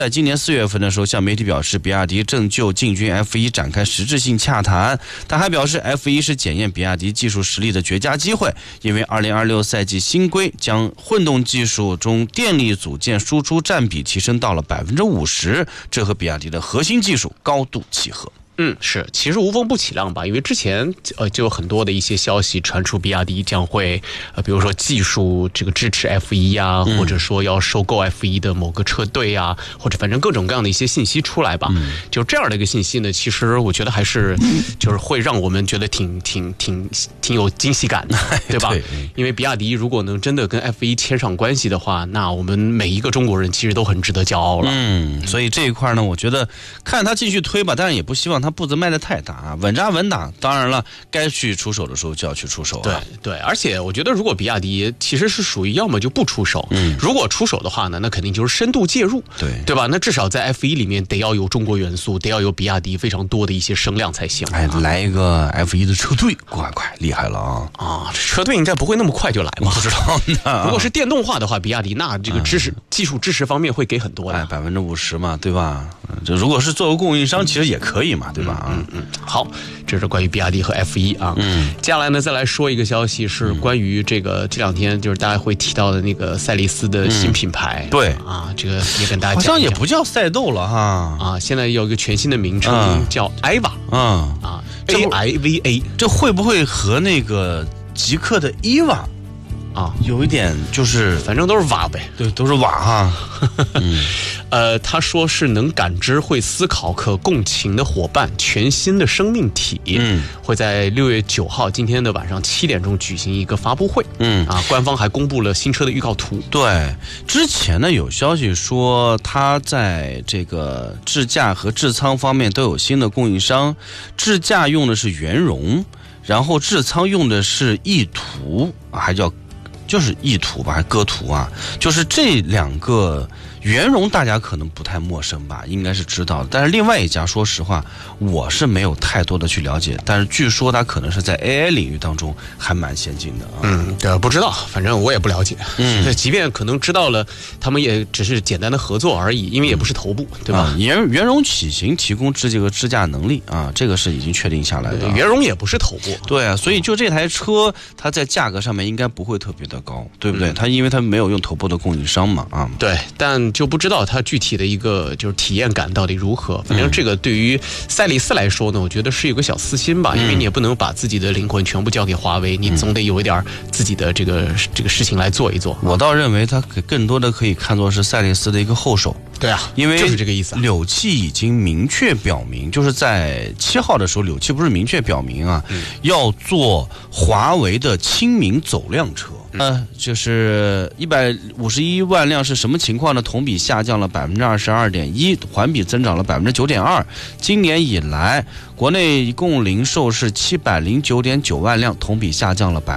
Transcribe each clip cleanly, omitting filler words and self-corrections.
在今年4月份的时候，向媒体表示，比亚迪正就进军 F1 展开实质性洽谈。他还表示 ，F1 是检验比亚迪技术实力的绝佳机会，因为2026赛季新规将混动技术中电力组件输出占比提升到了50%，这和比亚迪的核心技术高度契合。 是，其实无风不起浪吧，因为之前就有很多的一些消息传出，比亚迪将会比如说技术这个支持 F1 啊，或者说要收购 F1 的某个车队啊，或者反正各种各样的一些信息出来吧。就这样的一个信息呢，其实我觉得还是就是会让我们觉得挺有惊喜感的，对吧？对，因为比亚迪如果能真的跟 F1 牵上关系的话，那我们每一个中国人其实都很值得骄傲了。 所以这一块呢，我觉得看他继续推吧，但是也不希望他步子迈得太大啊，稳扎稳打。当然了，该去出手的时候就要去出手啊。 对，而且我觉得如果比亚迪其实是属于要么就不出手，如果出手的话呢，那肯定就是深度介入，对吧？那至少在 F1 里面得要有中国元素，得要有比亚迪非常多的一些声量才行。 来一个 F1 的车队，快厉害了啊！车队应该不会那么快就来吧？ 不知道呢。 如果是电动化的话，比亚迪那这个技术支持方面会给很多的 ，50%嘛，对吧？这如果是作为供应商，其实也可以嘛，对吧？ 好，这是关于比亚迪和 F1 啊。接下来呢，再来说一个消息，是关于这两天就是大家会提到的那个赛力斯的新品牌。 对啊，这个也跟大家讲， 好像也不叫赛斗了哈。 啊，现在有一个全新的名称叫 AIVA。AIVA， 这会不会和那个极客的EVA有一点就是反正都是瓦呗？ 对，都是瓦哈。 他说是能感知、会思考、可共情的伙伴，全新的生命体。会在6月9号今天的晚上7点钟举行一个发布会。官方还公布了新车的预告图。 对，之前呢有消息说他在这个智驾和智仓方面都有新的供应商，智驾用的是元荣，然后智仓用的是意图，还叫就是意图吧，还是歌图啊？就是这两个。元荣大家可能不太陌生吧，应该是知道的。但是另外一家，说实话，我是没有太多的去了解。但是据说它可能是在 AI 领域当中还蛮先进的对，不知道，反正我也不了解。即便可能知道了，他们也只是简单的合作而已，因为也不是头部，对吧？ 元荣启行提供这个支架能力啊，这个是已经确定下来的。 元荣也不是头部， 对啊，所以就这台车，它在价格上面应该不会特别的高，对不对？它因为它没有用头部的供应商嘛， 对，但就不知道它具体的一个就是体验感到底如何。反正这个对于赛力斯来说呢，我觉得是有个小私心吧，因为你也不能把自己的灵魂全部交给华为，你总得有一点自己的这个事情来做一做。 我倒认为它更多的可以看作是赛力斯的一个后手。 对啊， 因为就是这个意思。 柳汽已经明确表明，就是在7号的时候，柳汽不是明确表明要做华为的亲民走量车。就是151万辆是什么情况呢？同比下降了22.1%，环比增长了9.2%。今年以来，国内一共零售是709.9万辆，同比下降了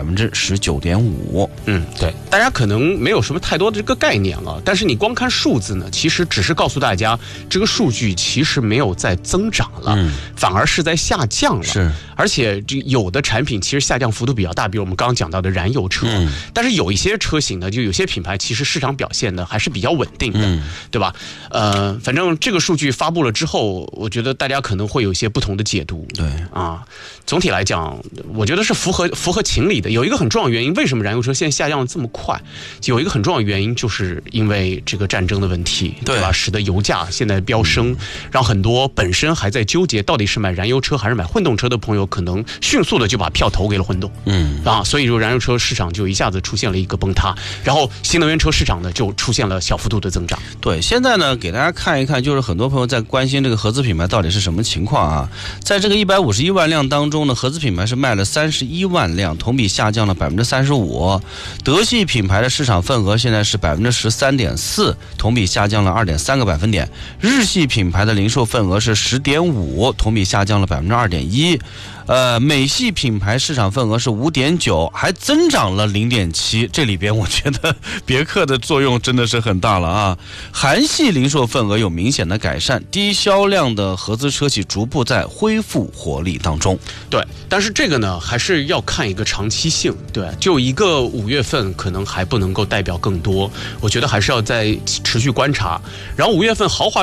19.5%。 对，大家可能没有什么太多的这个概念了，但是你光看数字呢，其实只是告诉大家，这个数据其实没有在增长了，反而是在下降了。 是， 而且这有的产品其实下降幅度比较大，比如我们刚刚讲到的燃油车。但是有一些车型呢，就有些品牌其实市场表现呢还是比较稳定的，对吧？反正这个数据发布了之后，我觉得大家可能会有一些不同的解读。 对总体来讲，我觉得是符合情理的。有一个很重要的原因，为什么燃油车现在下降的这么快？有一个很重要的原因，就是因为这个战争的问题，对吧？使得油价现在飙升，让很多本身还在纠结到底是买燃油车还是买混动车的朋友，可能迅速的就把票投给了混动。所以说燃油车市场就一下子出现了一个崩塌，然后新能源车市场呢就出现了小幅度的增长。 对，现在呢给大家看一看，就是很多朋友在关心这个合资品牌到底是什么情况啊？在这个151万辆当中呢，合资品牌是卖了31万辆，同比下降了35%。德系品牌的市场份额现在是13.4%，同比下降了2.3个百分点。日系品牌的零售份额是10.5%，同比下降了2.1%。美系品牌市场份额是5.9%，还增长了0.7%。这里边我觉得别克的作用真的是很大了啊。 呢，韩系零售份额有明显的改善，低销量的合资车企逐步在恢复活力当中。 对，但是这个呢，还是要看一个长期性。对，就一个5月份可能还不能够代表更多，我觉得还是要再持续观察。然后5月份豪华